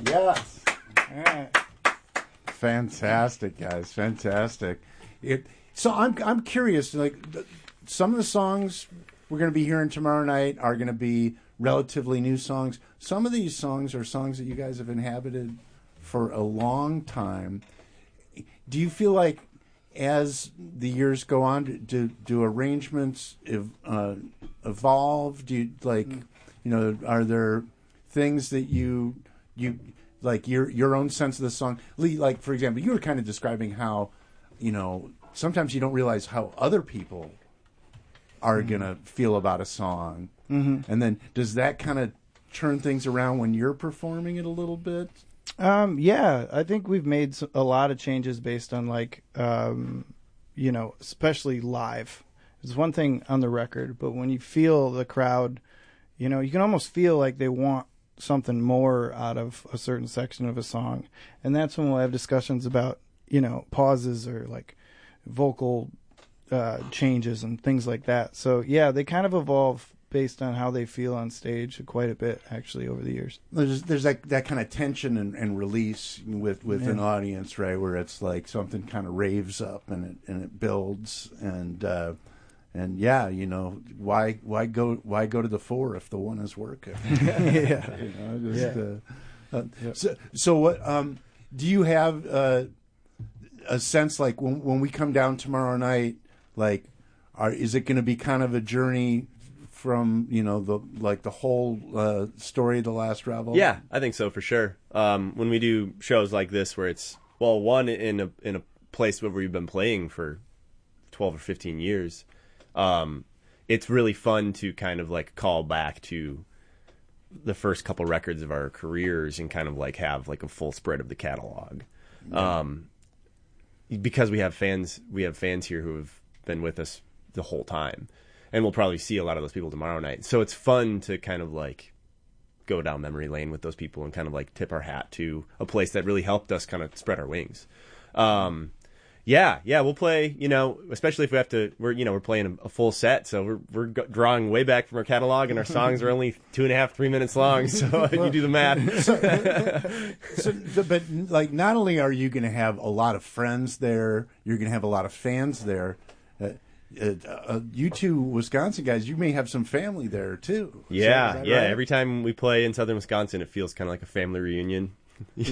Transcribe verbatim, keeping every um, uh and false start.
Yes. All right. Fantastic, guys. Fantastic. It. So I'm I'm curious. Like some of the songs we're going to be hearing tomorrow night are going to be relatively new songs. Some of these songs are songs that you guys have inhabited for a long time. Do you feel like as the years go on, do do arrangements ev- uh, evolve? Do you like, you know, are there things that you you like your your own sense of the song? Lee, like for example, you were kind of describing how, you know, sometimes you don't realize how other people are mm-hmm. gonna feel about a song, mm-hmm. and then does that kind of turn things around when you're performing it a little bit? Um, yeah, I think we've made a lot of changes based on like, um, you know, especially live. It's one thing on the record, but when you feel the crowd, you know, you can almost feel like they want something more out of a certain section of a song, and that's when we'll have discussions about, you know, pauses or like vocal uh, changes and things like that. So yeah, they kind of evolve based on how they feel on stage quite a bit, actually, over the years. There's there's that, that kind of tension and, and release with, with yeah. an audience, right, where it's like something kind of raves up and it and it builds and uh, and yeah, you know, why why go why go to the four if the one is working? yeah, you know, just, yeah. Uh, uh, yep. So so what um, do you have uh, a sense like when when we come down tomorrow night, like, are is it going to be kind of a journey from, you know, the like the whole uh, story of The Last Revel? Yeah, I think so for sure. Um, when we do shows like this, where it's well, one in a in a place where we've been playing for twelve or fifteen years, um, it's really fun to kind of like call back to the first couple records of our careers and kind of like have like a full spread of the catalog, yeah. um, because we have fans. We have fans here who have been with us the whole time. And we'll probably see a lot of those people tomorrow night. So it's fun to kind of like go down memory lane with those people and kind of like tip our hat to a place that really helped us kind of spread our wings. Um, yeah, yeah, we'll play, you know, especially if we have to, we're, you know, we're playing a, a full set. So we're, we're g- drawing way back from our catalog and our songs are only two and a half, three minutes long. So you do the math. so, so, but like, not only are you going to have a lot of friends there, you're going to have a lot of fans there. Uh, Uh, uh, you two Wisconsin guys, you may have some family there too. Yeah, is that yeah. Right? Every time we play in southern Wisconsin, it feels kind of like a family reunion.